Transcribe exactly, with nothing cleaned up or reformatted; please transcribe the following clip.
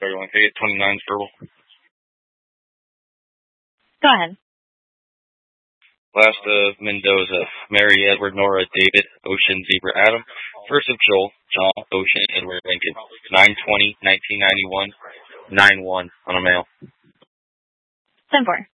thirty-one. Can I get twenty-nine verbal? Go ahead. Last of Mendoza, Mary, Edward, Nora, David, Ocean, Zebra, Adam. First of Joel, John, Ocean, Edward, Lincoln. nine twenty, nineteen ninety-one, nine one on a mail. ten four.